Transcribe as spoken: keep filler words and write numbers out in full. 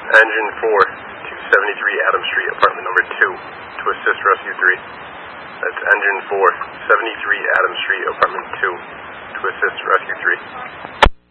Engine four to seventy-three Adams Street, apartment number two, to assist rescue three. That's Engine four, seventy-three Adams Street, apartment two, to assist rescue three.